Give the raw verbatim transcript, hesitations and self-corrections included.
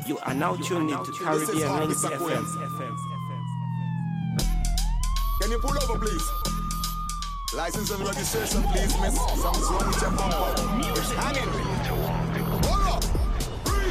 You are now tuned into Caribbean ninety F M. Can you pull over, please? License and registration, please, miss. Something's wrong with your bumper. It's hanging.